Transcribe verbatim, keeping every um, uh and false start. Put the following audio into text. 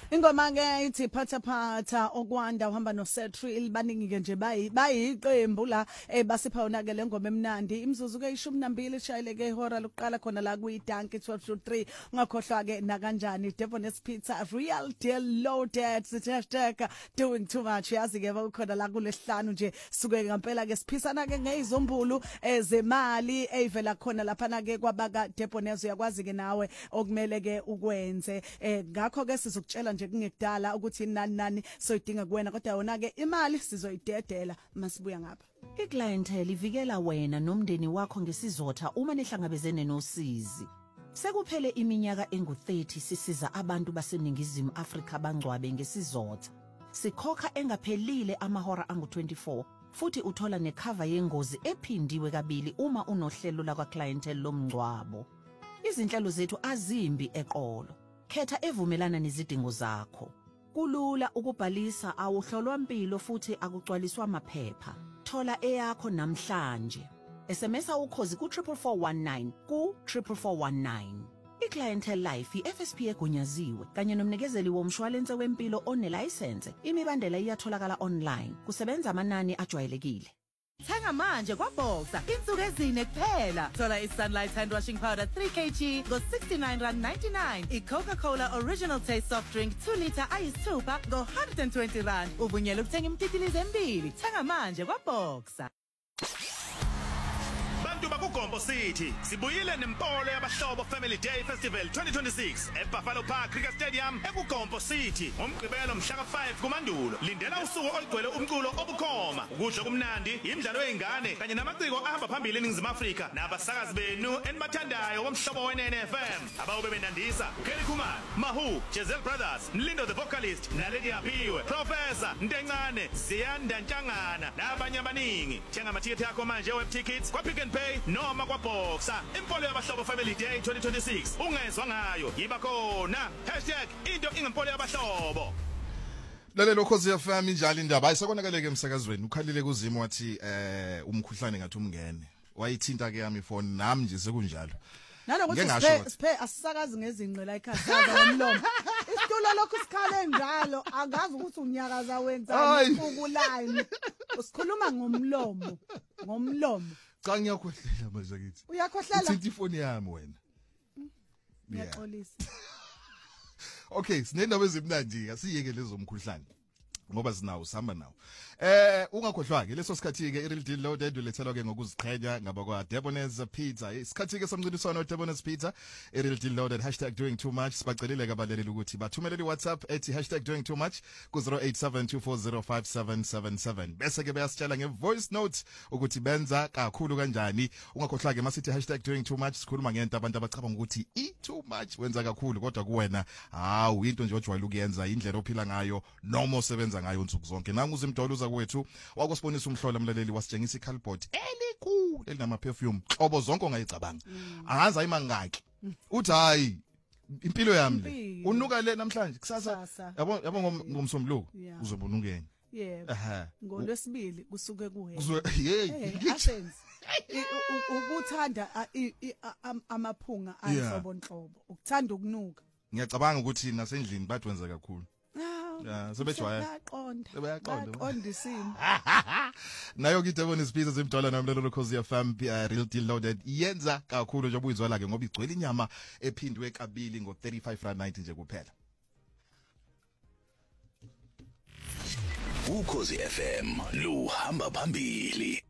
Ingoma ke ithi phatha phatha okwanda uhamba no Setri baningi ke nje bayi bayiqembu la ebasipha yona ke lengoma emnandi imzuzu ke ishumi nambili shayeleke ihora lokuqala khona la kuyidanki twelve to three ungakhohlwa ke na kanjani Debona's Pizza real deal loaded hashtag doing too much yazi ke bakhona la kulesihlanu nje suke ngempela ke siphisana ke ngezizombulu ezemali evela khona lapha na ke kwabaka Debona's uyakwazi ke nawe okumele ke ukwenze eh ngakho ke sizokutshela nje kungekudala ukuthi nani nani soyidinga kuwena kodwa yona ke imali sizoyidedela masibuya ngapha. Iclientele ivikela wena nomndeni wakho ngesizotha uma nihlangabezene nosizi. Sekuphele iminyaka engu thirty sisiza abantu baseningizimu Afrika bangcwabe ngesizotha. Sikhokha engaphelile amahora angu twenty-four futhi uthola necover yengozi ephindiwe kabili uma unohlelo la clientele lomngcwabo. Izinhlelo zethu azimbi eqolo. Khetha evumelana nezidingo zakho. Kulula ukubhalisa awuhlolwa impilo futhi akugcwaliswa amaphepha. Thola eyakho namhlanje. S M S ukhozi ku four four one nine ku four four one nine. iClientele Life i-F S P egunyaziwe kanye nomnikezeli womshwalense wempilo onelicense. Imibandela iyatholakala online. Kusebenza amanani ajwayelekile. Thenga manje kwaBoxer insuku ezine kuphela. Thola iSunlight hand washing powder three kilograms go sixty-nine rand ninety-nine. iCoca-Cola Original Taste soft drink two litre ayisithupha go one hundred twenty rand. Uvunyelwe ukuthenga imtitilizo embili. Thenga manje kwaBoxer. Bantu bakuGombo City sibuyile nempolo yabahlobo Family Day Festival twenty twenty-six eBuffalo Park Cricket Stadium eKugombo City ngomgqibelo mhla ka five kuMandulo. Lindela usuku olugcwele umculo obukhoma ukudla kumnandi imidlalo yeingane kanye namaciko ahamba phambili eNingizimu Afrika nabasakazi benu enibathandayo bomhlobo weNN F M abawube benandisa uKelly Khumalo, Mahu, Giselle Brothers, Mlindo the vocalist naLady Aphiwe, Professor Ndencane, Ziyanda Ntshangana nabanye abaningi. Thenga amathiketi akho manje web tickets kwa Pick n Pay noma kwaBoxer. Impolo yabahlobo Family Day twenty twenty-six ungezwe ngayo yiba khona hashtag into ingempolo yabahlobo. Lalelo Ukhozi F M injalo indaba ayisekonakele ke emsakazweni ukhalile kuzimo wathi eh umkhuhlane ngathi umngene wayithinta ke yami phone nami nje sekunjalo. Nalokuthi siphe siphe asisakazi ngezinqe la ekhaya ngomlomo. Isitulo lokho sikhale njalo angazi ukuthi unyakaza wenzani ukuline. Usikhuluma ngomlomo ngomlomo. Cha ngiyakhohlela manje kithi. Uyakhohlela? Uthinta ifoni yami wena. Ngiyaxolisa. Okay, sinendaba ezimnandi asiyeke lezo mkhuhlane. Ngoba sinawo sihamba nawo. Eh ungakhohlwa ke leso sikhathi ke iReal Deal Loaded ulethelwa ke ngokuziqhenya ngaba kwa Debona's Pizza. Isikhathi ke somncintiswano Debona's Pizza iReal Deal Loaded hashtag doing too much sibacelile ke abaleleli ukuthi bathumelele WhatsApp ethi hashtag doing too much ku zero eight seven two four zero five seven seven seven. Bese ke bayasitshela ngevoice note ukuthi benza kakhulu kanjani. Ungakhohlwa ke masithi hashtag doing too much sikhuluma ngento abantu abacabanga ukuthi i too much wenza kakhulu kodwa kuwena hawu into nje ojwayele ukuyenza indlela ophila ngayo noma osebenza ngayo nsuku zonke. Nangu uzimdolo uza kwethu wakusibonisa umhlola mlaleli wasitshengisa iCalport elikhulu elinama perfume xobo zonke ongayicabanga. Angazi ayimangaki. Uthi hayi impilo yami le unuka le namhlanje kusasa yabo yabo ngomsombuluko uzobona ungene. Yebo. Ngolwesibili kusuke kuwena. Hey, asenze. Ukuthanda amaphunga ayinhlobonhlobo. Ukuthanda ukunuka. Ngiyacabanga ukuthi nasendlini badwenza kakhulu. Yeah, sebejwaya. Bayaqonda. Bayaqonda. Bayaqondisini. Nayo ke Debona's Pizza zimdala nomlelo Ukhozi F M Real Deal Loaded yenza kakhulu njengoba uyizwala ke ngoba igcwele inyama ephindwe kabili ngo thirty-five rand ninety nje kuphela. Ukhozi F M luhamba phambili.